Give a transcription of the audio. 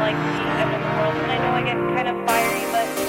like the end of the world. And I know I get kind of fiery, but